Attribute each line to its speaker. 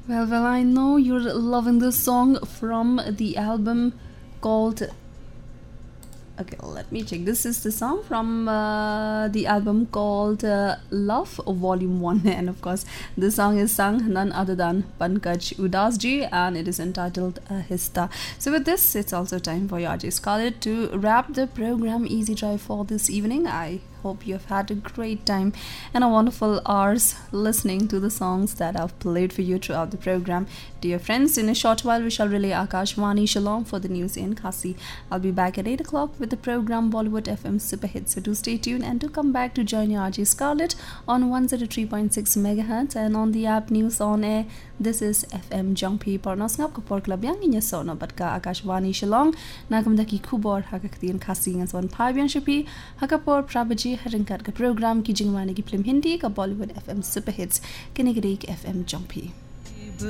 Speaker 1: Well, I know you're loving this song from the album called. Okay, let me check. This is the song from the album called Love Volume 1. And of course, this song is sung none other than Pankaj Udas ji and it is entitled Hista. So, with this, it's also time for RJ Scarlett to wrap the program Easy Drive for this evening. I hope you have had a great time and a wonderful hours listening to the songs that I've played for you throughout the program. Dear friends, in a short while we shall relay Akashvani Shalom for the news in Khasi. I'll be back at 8 o'clock with the program Bollywood FM Super Hits. So do stay tuned and do come back to join your RJ Scarlett on 103.6 MHz and on the app News on Air. This is FM Jongpi Pornos ngap kapor club yang inya sono batka Akashvani Shalom nakamdaki kubor hakaktian Khasi ngan son phabian shapi hakapor prabaji haringkat ka program ki jingwani ki film Hindi ka Bollywood FM Super Hits kinigirik FM Jongpi.